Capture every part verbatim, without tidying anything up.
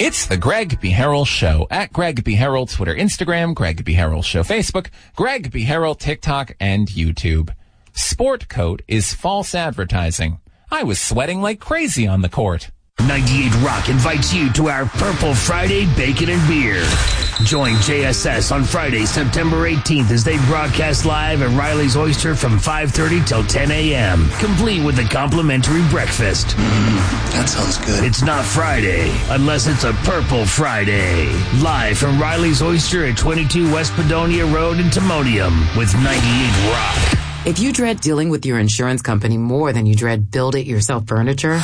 It's the Greg B. Harrell Show at Greg B. Harrell Twitter, Instagram, Greg B. Harrell Show Facebook, Greg B. Harrell TikTok, and YouTube. Sport coat is false advertising. I was sweating like crazy on the court. ninety-eight Rock invites you to our Purple Friday Bacon and Beer. Join J S S on Friday, September eighteenth as they broadcast live at Riley's Oyster from five thirty till ten a.m., complete with a complimentary breakfast. Mm, that sounds good. It's not Friday unless it's a Purple Friday. Live from Riley's Oyster at twenty-two West Padonia Road in Timonium with ninety-eight Rock. If you dread dealing with your insurance company more than you dread build-it-yourself furniture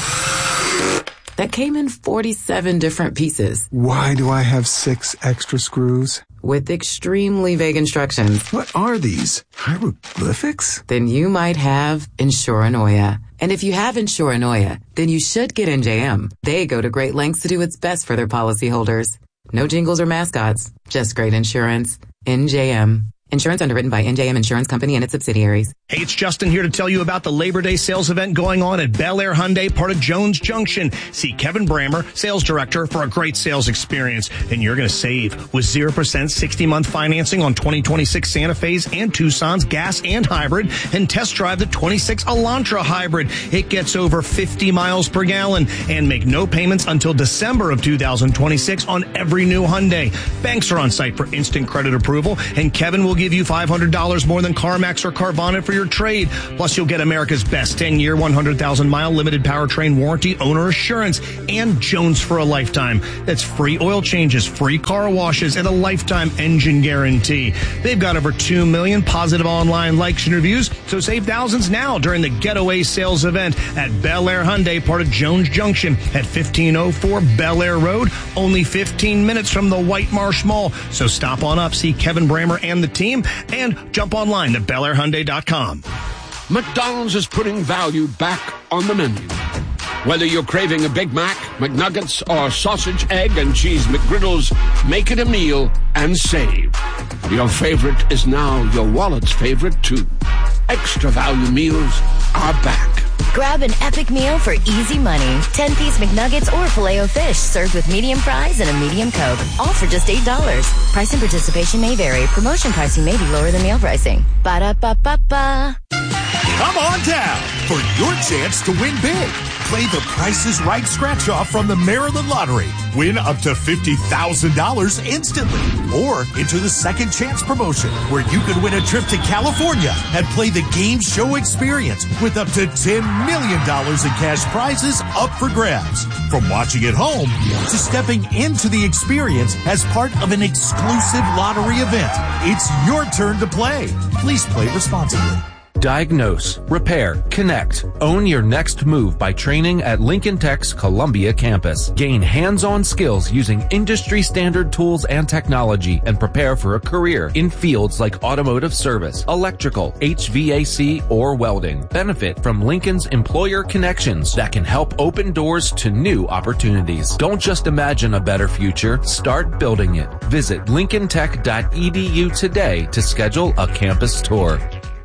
that came in forty-seven different pieces. Why do I have six extra screws? With extremely vague instructions. What are these? Hieroglyphics? Then you might have Insuranoia. And if you have Insuranoia, then you should get N J M. They go to great lengths to do what's best for their policyholders. No jingles or mascots, just great insurance. N J M. Insurance underwritten by N J M Insurance Company and its subsidiaries. Hey, it's Justin here to tell you about the Labor Day sales event going on at Bel Air Hyundai, part of Jones Junction. See Kevin Brammer, sales director, for a great sales experience. And you're going to save with zero percent sixty-month financing on twenty twenty-six Santa Fe's and Tucson's gas and hybrid, and test drive the twenty-six Elantra hybrid. It gets over fifty miles per gallon, and make no payments until December of two thousand twenty-six on every new Hyundai. Banks are on site for instant credit approval, and Kevin will give you five hundred dollars more than CarMax or Carvana for your trade. Plus, you'll get America's best ten-year, one hundred thousand mile limited powertrain warranty, owner assurance, and Jones for a lifetime. That's free oil changes, free car washes, and a lifetime engine guarantee. They've got over two million positive online likes and reviews, so save thousands now during the Getaway Sales event at Bel Air Hyundai, part of Jones Junction at fifteen oh four Bel Air Road, only fifteen minutes from the White Marsh Mall. So stop on up, see Kevin Brammer and the team, and jump online to Bel Air Hyundai dot com. McDonald's is putting value back on the menu. Whether you're craving a Big Mac, McNuggets, or sausage, egg, and cheese McGriddles, make it a meal and save. Your favorite is now your wallet's favorite, too. Extra value meals are back. Grab an epic meal for easy money. ten-piece McNuggets or Filet-O-Fish served with medium fries and a medium Coke. All for just eight dollars. Price and participation may vary. Promotion pricing may be lower than meal pricing. Ba-da-ba-ba-ba. Come on down for your chance to win big. Play the Price is Right scratch-off from the Maryland Lottery. Win up to fifty thousand dollars instantly. Or enter the Second Chance promotion, where you could win a trip to California and play the game show experience with up to ten million dollars in cash prizes up for grabs. From watching at home to stepping into the experience as part of an exclusive lottery event, it's your turn to play. Please play responsibly. Diagnose, repair, connect. Own your next move by training at Lincoln Tech's Columbia campus. Gain hands-on skills using industry-standard tools and technology and prepare for a career in fields like automotive service, electrical, H V A C, or welding. Benefit from Lincoln's employer connections that can help open doors to new opportunities. Don't just imagine a better future, start building it. Visit lincoln tech dot e d u today to schedule a campus tour.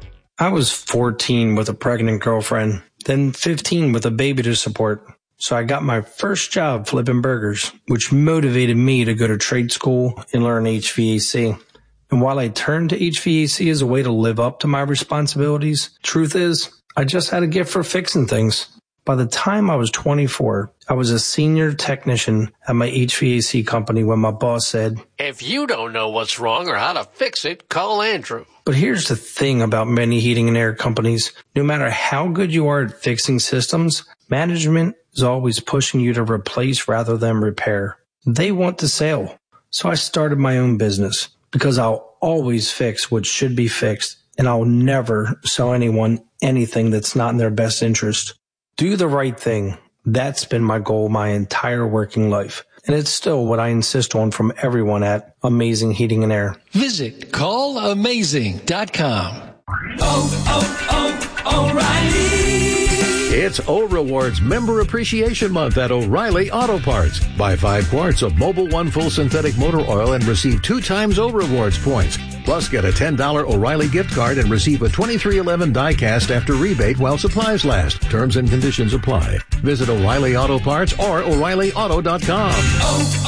I was fourteen with a pregnant girlfriend, then fifteen with a baby to support. So I got my first job flipping burgers, which motivated me to go to trade school and learn H V A C. And while I turned to H V A C as a way to live up to my responsibilities, truth is, I just had a gift for fixing things. By the time I was twenty-four, I was a senior technician at my H V A C company when my boss said, "If you don't know what's wrong or how to fix it, call Andrew." But here's the thing about many heating and air companies. No matter how good you are at fixing systems, management is always pushing you to replace rather than repair. They want the sale. So I started my own business because I'll always fix what should be fixed, and I'll never sell anyone anything that's not in their best interest. Do the right thing. That's been my goal my entire working life. And it's still what I insist on from everyone at Amazing Heating and Air. Visit call amazing dot com. Oh, oh, oh, O'Reilly. It's O Rewards Member Appreciation Month at O'Reilly Auto Parts. Buy five quarts of Mobil One Full Synthetic Motor Oil and receive two times O Rewards points. Plus, get a ten dollars O'Reilly gift card and receive a twenty-three eleven die-cast after rebate while supplies last. Terms and conditions apply. Visit O'Reilly Auto Parts or O'Reilly Auto dot com. Oh,